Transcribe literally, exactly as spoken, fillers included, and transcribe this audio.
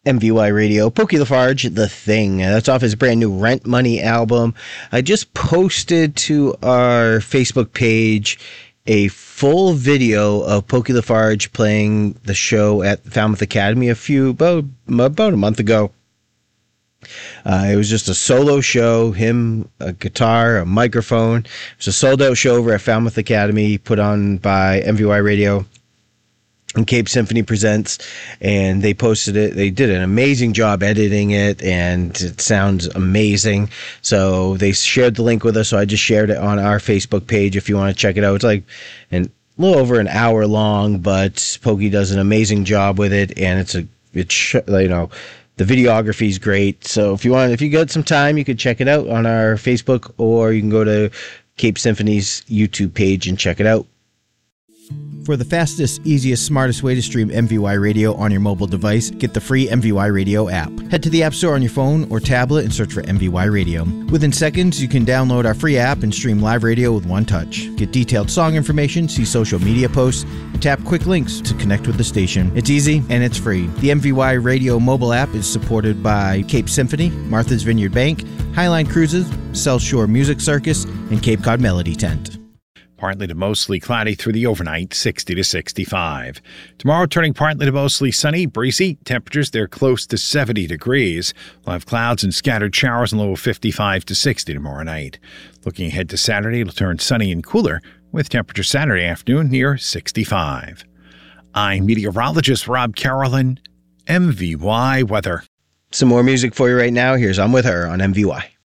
M V Y Radio, Pokey Lafarge, The Thing. That's off his brand new Rent Money album. I just posted to our Facebook page a full video of Pokey Lafarge playing the show at Falmouth Academy a few, about, about a month ago. Uh, it was just a solo show, him, a guitar, a microphone. It was a sold-out show over at Falmouth Academy, put on by M V Y Radio and Cape Symphony Presents, and they posted it. They did an amazing job editing it, and it sounds amazing. So they shared the link with us, so I just shared it on our Facebook page if you want to check it out. It's like an, a little over an hour long, but Pokey does an amazing job with it, and it's a, it's, you know, the videography is great. So if you want, if you got some time, you could check it out on our Facebook, or you can go to Cape Symphony's YouTube page and check it out. For the fastest, easiest, smartest way to stream M V Y Radio on your mobile device, get the free M V Y Radio app. Head to the App Store on your phone or tablet and search for M V Y Radio. Within seconds, you can download our free app and stream live radio with one touch. Get detailed song information, see social media posts, and tap quick links to connect with the station. It's easy and it's free. The M V Y Radio mobile app is supported by Cape Symphony, Martha's Vineyard Bank, Highline Cruises, South Shore Music Circus, and Cape Cod Melody Tent. Partly to mostly cloudy through the overnight, sixty to sixty-five. Tomorrow turning partly to mostly sunny, breezy. Temperatures, they're close to seventy degrees. We'll have clouds and scattered showers and low of fifty-five to sixty tomorrow night. Looking ahead to Saturday, it'll turn sunny and cooler with temperature Saturday afternoon near sixty-five. I'm meteorologist Rob Carolyn, M V Y Weather. Some more music for you right now. Here's I'm With Her on M V Y.